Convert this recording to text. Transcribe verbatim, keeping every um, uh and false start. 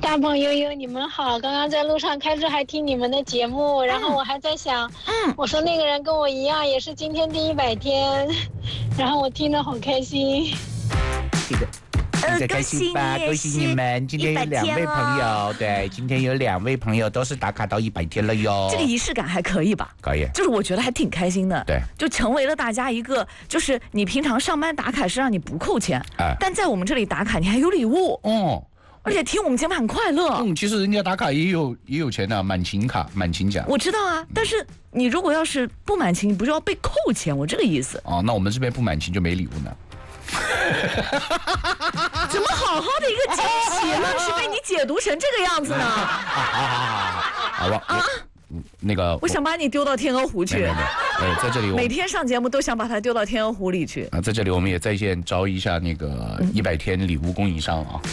大鹏悠悠，你们好！刚刚在路上开车还听你们的节目，然后我还在想，嗯，我说那个人跟我一样，也是今天第一百天，然后我听得好开心。 这个。大家开心吧，恭喜你们！今天有两位朋友，对，今天有两位朋友都是打卡到一百天了哟。 这个仪式感还可以吧？ 可以， 就是我觉得还挺开心的。 对， 就成为了大家一个，就是你平常上班打卡是让你不扣钱，哎，但在我们这里打卡你还有礼物哦，而且听我们节目很快乐。 嗯，其实人家打卡也有也有钱的、啊，满勤卡、满勤奖。 我知道啊，但是你如果要是不满勤，你不是要被扣钱？我这个意思。 哦，那我们这边不满勤就没礼物呢。 怎么好好的一个惊喜，愣是被你解读成这个样子呢？ 好吧啊，那个我想把你丢到天鹅湖去。 没有没有，呃，在这里我每天上节目都想把它丢到天鹅湖里去。 啊，在这里我们也在线招一下那个一百天礼物供应商啊。